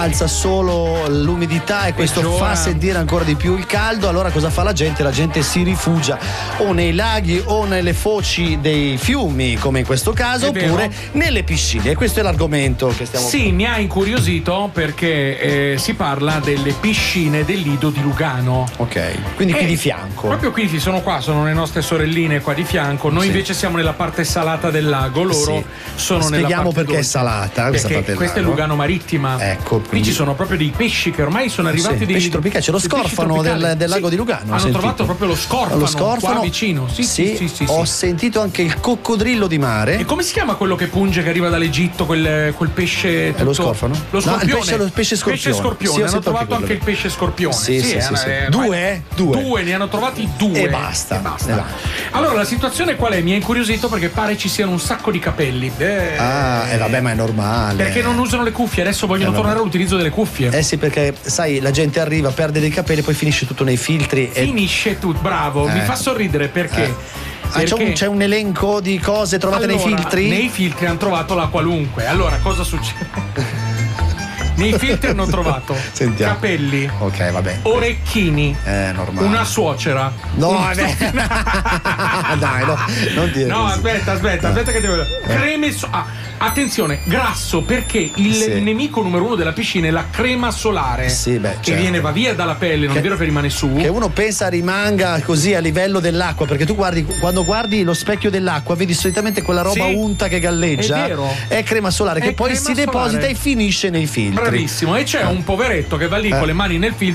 alza solo l'umidità e questo fa sentire ancora di più il caldo. Allora cosa fa la gente? La gente si rifugia o nei laghi o nelle foci dei fiumi, come in questo caso, oppure nelle piscine. E questo è l'argomento che stiamo mi ha incuriosito perché si parla delle piscine del Lido di Lugano. Ok, quindi qui di fianco. Proprio qui sono qua, sono le nostre sorelline qua di fianco. Noi invece siamo nella parte salata del lago, loro sono nella parte perché dolce. È salata questa parte del questa lago. è Lugano Marittima. Ecco, qui ci sono proprio dei pesci che ormai sono arrivati, dei pesci tropicali, c'è lo scorfano del lago di Lugano. Hanno trovato proprio lo scorfano qua vicino. Sì. Ho sentito anche il coccodrillo di mare. E come si chiama quello che punge, che arriva dall'Egitto, quel pesce? È lo scorfano? Lo scorpione. No, il pesce scorpione. Hanno trovato anche il pesce scorpione. Sì. Due, ne hanno trovati due. E basta. Allora, la situazione qual è? Mi ha incuriosito perché pare ci siano un sacco di capelli. Vabbè, ma è normale. Perché non usano le cuffie, adesso vogliono tornare all'utilizzo delle cuffie. Sì, perché sai, la gente arriva, perde dei capelli, poi finisce tutto nei filtri. Finisce tutto, bravo, mi fa sorridere perché. C'è un elenco di cose trovate nei filtri? Nei filtri hanno trovato la qualunque. Allora, cosa succede? Nei filtri hanno trovato capelli, orecchini, normale. una suocera. No, dai, non dire. No, aspetta che devo. Creme. Attenzione, grasso, perché il nemico numero uno della piscina è la crema solare. Che va via dalla pelle, non è vero che rimane su. Che uno pensa rimanga così a livello dell'acqua, perché tu quando guardi lo specchio dell'acqua vedi solitamente quella roba unta che galleggia. È vero. È crema solare che poi si deposita e finisce nei filtri. Bravissimo, e c'è un poveretto che va lì con le mani nel filtro